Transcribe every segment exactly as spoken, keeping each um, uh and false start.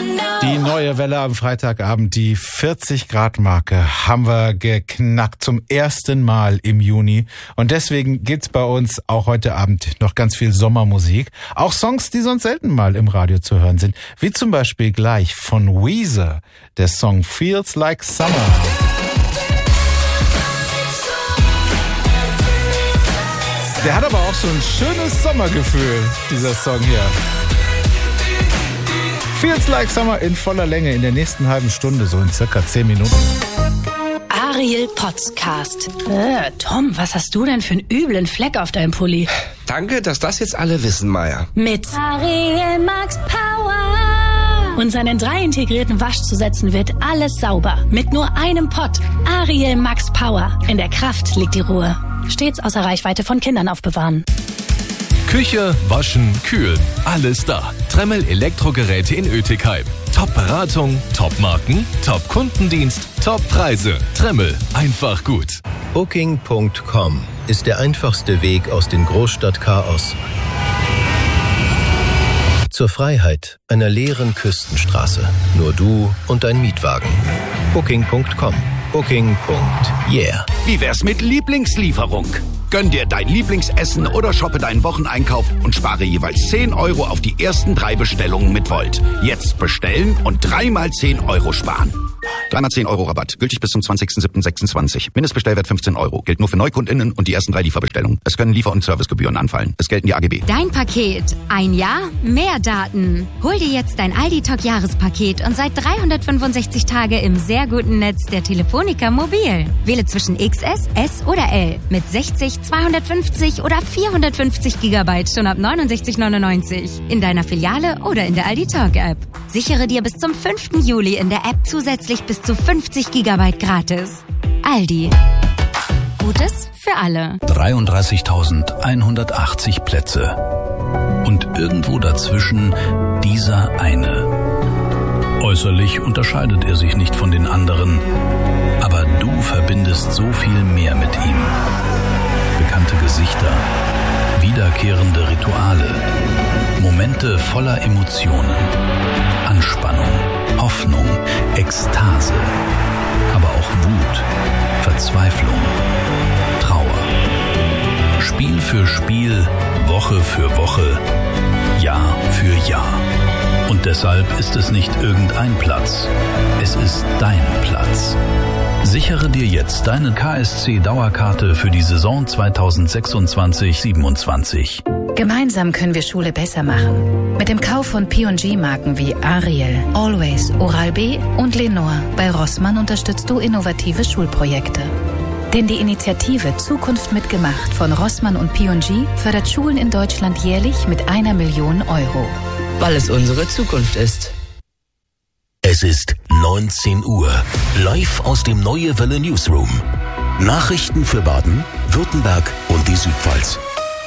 Die neue Welle am Freitagabend, die vierzig Grad Marke, haben wir geknackt zum ersten Mal im Juni. Und deswegen gibt's bei uns auch heute Abend noch ganz viel Sommermusik. Auch Songs, die sonst selten mal im Radio zu hören sind. Wie zum Beispiel gleich von Weezer, der Song Feels Like Summer. Der hat aber auch so ein schönes Sommergefühl, dieser Song hier. Feels Like Summer in voller Länge in der nächsten halben Stunde, so in circa zehn Minuten. Ariel Podcast. Äh, Tom, was hast du denn für einen üblen Fleck auf deinem Pulli? Danke, dass das jetzt alle wissen, Maya. Mit Ariel Max Power. Und seinen drei integrierten Waschzusätzen wird alles sauber. Mit nur einem Pott. Ariel Max Power. In der Kraft liegt die Ruhe. Stets außer Reichweite von Kindern aufbewahren. Küche, Waschen, Kühlen, alles da. Tremmel Elektrogeräte in Oetikheim. Top-Beratung, Top-Marken, Top-Kundendienst, Top-Preise. Tremmel, einfach gut. Booking Punkt com ist der einfachste Weg aus dem Großstadtchaos zur Freiheit einer leeren Küstenstraße. Nur du und dein Mietwagen. Booking Punkt com. Booking. Yeah. Wie wär's mit Lieblingslieferung? Gönn dir dein Lieblingsessen oder shoppe deinen Wocheneinkauf und spare jeweils zehn Euro auf die ersten drei Bestellungen mit Volt. Jetzt bestellen und dreimal zehn Euro sparen. Dreimal zehn Euro Rabatt. Gültig bis zum zwanzigsten siebten sechsundzwanzig. Mindestbestellwert fünfzehn Euro. Gilt nur für NeukundInnen und die ersten drei Lieferbestellungen. Es können Liefer- und Servicegebühren anfallen. Es gelten die A G B. Dein Paket. Ein Jahr, mehr Daten. Hol dir jetzt dein Aldi-Talk-Jahrespaket und seit dreihundertfünfundsechzig Tage im sehr guten Netz der Telefonica Mobil. Wähle zwischen X S, S oder L. Mit sechzig, zweihundertfünfzig oder vierhundertfünfzig Gigabyte schon ab neunundsechzig neunundneunzig. In deiner Filiale oder in der Aldi-Talk-App. Sichere dir bis zum fünften Juli in der App zusätzlich bis zu fünfzig Gigabyte gratis. Aldi. Gutes für alle. dreiunddreißigtausendeinhundertachtzig Plätze. Und irgendwo dazwischen dieser eine. Äußerlich unterscheidet er sich nicht von den anderen. Aber du verbindest so viel mehr mit ihm. Bekannte Gesichter, wiederkehrende Rituale, Momente voller Emotionen, Anspannung, Hoffnung, Ekstase, aber auch Wut, Verzweiflung, Trauer. Spiel für Spiel, Woche für Woche, Jahr für Jahr. Und deshalb ist es nicht irgendein Platz, es ist dein Platz. Sichere dir jetzt deine K S C-Dauerkarte für die Saison zweitausendsechsundzwanzig siebenundzwanzig. Gemeinsam können wir Schule besser machen. Mit dem Kauf von P und G-Marken wie Ariel, Always, Oral-B und Lenore bei Rossmann unterstützt du innovative Schulprojekte. Denn die Initiative Zukunft mitgemacht von Rossmann und P und G fördert Schulen in Deutschland jährlich mit einer Million Euro. Weil es unsere Zukunft ist. Es ist neunzehn Uhr. Live aus dem Neue Welle Newsroom. Nachrichten für Baden, Württemberg und die Südpfalz.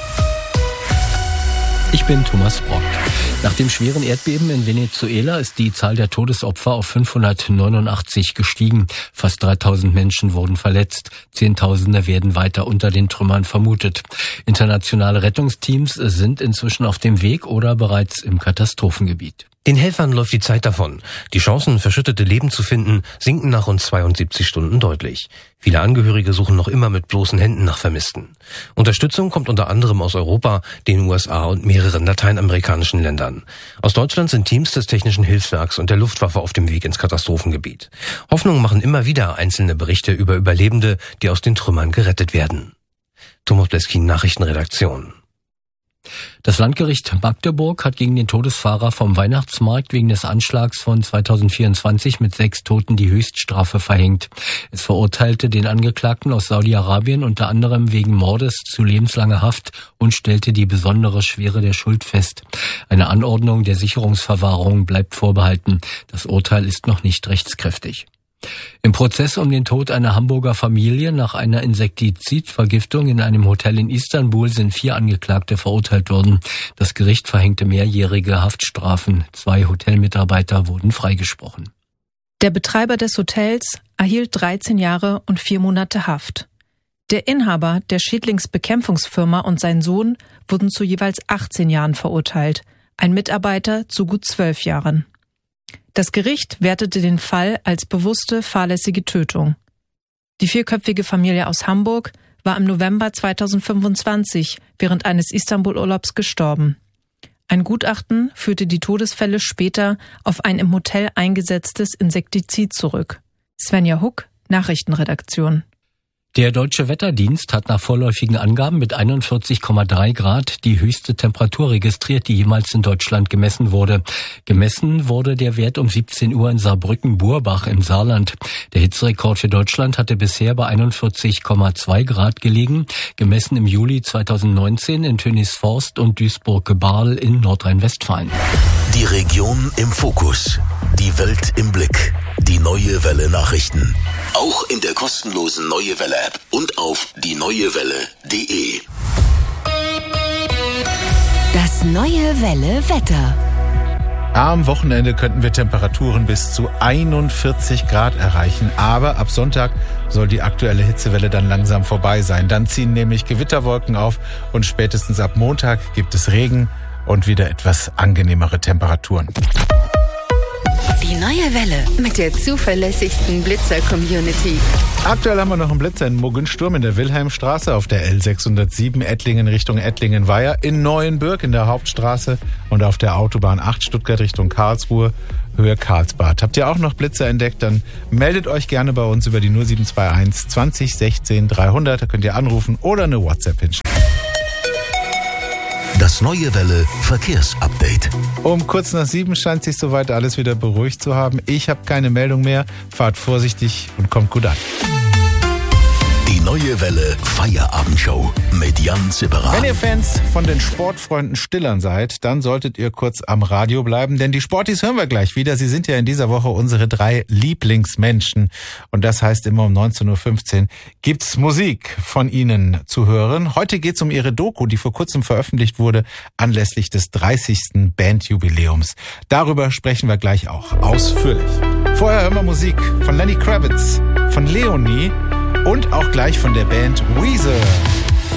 Ich bin Thomas Brock. Nach dem schweren Erdbeben in Venezuela ist die Zahl der Todesopfer auf fünfhundertneunundachtzig gestiegen. Fast dreitausend Menschen wurden verletzt. Zehntausende werden weiter unter den Trümmern vermutet. Internationale Rettungsteams sind inzwischen auf dem Weg oder bereits im Katastrophengebiet. Den Helfern läuft die Zeit davon. Die Chancen, verschüttete Leben zu finden, sinken nach rund zweiundsiebzig Stunden deutlich. Viele Angehörige suchen noch immer mit bloßen Händen nach Vermissten. Unterstützung kommt unter anderem aus Europa, den U S A und mehreren lateinamerikanischen Ländern. Aus Deutschland sind Teams des Technischen Hilfswerks und der Luftwaffe auf dem Weg ins Katastrophengebiet. Hoffnung machen immer wieder einzelne Berichte über Überlebende, die aus den Trümmern gerettet werden. Thomas Bleskin, Nachrichtenredaktion. Das Landgericht Magdeburg hat gegen den Todesfahrer vom Weihnachtsmarkt wegen des Anschlags von zweitausendvierundzwanzig mit sechs Toten die Höchststrafe verhängt. Es verurteilte den Angeklagten aus Saudi-Arabien unter anderem wegen Mordes zu lebenslanger Haft und stellte die besondere Schwere der Schuld fest. Eine Anordnung der Sicherungsverwahrung bleibt vorbehalten. Das Urteil ist noch nicht rechtskräftig. Im Prozess um den Tod einer Hamburger Familie nach einer Insektizidvergiftung in einem Hotel in Istanbul sind vier Angeklagte verurteilt worden. Das Gericht verhängte mehrjährige Haftstrafen. Zwei Hotelmitarbeiter wurden freigesprochen. Der Betreiber des Hotels erhielt dreizehn Jahre und vier Monate Haft. Der Inhaber der Schädlingsbekämpfungsfirma und sein Sohn wurden zu jeweils achtzehn Jahren verurteilt, ein Mitarbeiter zu gut zwölf Jahren. Das Gericht wertete den Fall als bewusste, fahrlässige Tötung. Die vierköpfige Familie aus Hamburg war im November zweitausendfünfundzwanzig während eines Istanbul-Urlaubs gestorben. Ein Gutachten führte die Todesfälle später auf ein im Hotel eingesetztes Insektizid zurück. Svenja Huck, Nachrichtenredaktion. Der Deutsche Wetterdienst hat nach vorläufigen Angaben mit einundvierzig Komma drei Grad die höchste Temperatur registriert, die jemals in Deutschland gemessen wurde. Gemessen wurde der Wert um siebzehn Uhr in Saarbrücken-Burbach im Saarland. Der Hitzerekord für Deutschland hatte bisher bei einundvierzig Komma zwei Grad gelegen, gemessen im Juli zweitausendneunzehn in Tönisforst und Duisburg-Bahl in Nordrhein-Westfalen. Die Region im Fokus, die Welt im Blick, die Neue Welle Nachrichten. Auch in der kostenlosen Neue Welle App und auf die neue welle punkt de. Das Neue Welle Wetter. Am Wochenende könnten wir Temperaturen bis zu einundvierzig Grad erreichen, aber ab Sonntag soll die aktuelle Hitzewelle dann langsam vorbei sein. Dann ziehen nämlich Gewitterwolken auf und spätestens ab Montag gibt es Regen und wieder etwas angenehmere Temperaturen. Die Neue Welle mit der zuverlässigsten Blitzer-Community. Aktuell haben wir noch einen Blitzer in Muggensturm in der Wilhelmstraße auf der L sechshundertsieben Ettlingen Richtung Ettlingen-Weiher, in Neuenbürg in der Hauptstraße und auf der Autobahn acht Stuttgart Richtung Karlsruhe, Höhe Karlsbad. Habt ihr auch noch Blitzer entdeckt, dann meldet euch gerne bei uns über die null sieben zwei eins zwanzig sechzehn dreihundert. Da könnt ihr anrufen oder eine WhatsApp hinschicken. Das Neue Welle Verkehrsupdate. Um kurz nach sieben scheint sich soweit alles wieder beruhigt zu haben. Ich habe keine Meldung mehr. Fahrt vorsichtig und kommt gut an. Die Neue Welle Feierabendshow mit Jan Zipperan. Wenn ihr Fans von den Sportfreunden Stillern seid, dann solltet ihr kurz am Radio bleiben, denn die Sportis hören wir gleich wieder. Sie sind ja in dieser Woche unsere drei Lieblingsmenschen. Und das heißt, immer um neunzehn Uhr fünfzehn gibt's Musik von ihnen zu hören. Heute geht's um ihre Doku, die vor kurzem veröffentlicht wurde, anlässlich des dreißigsten Bandjubiläums. Darüber sprechen wir gleich auch ausführlich. Vorher hören wir Musik von Lenny Kravitz, von Leonie und auch gleich von der Band Weezer.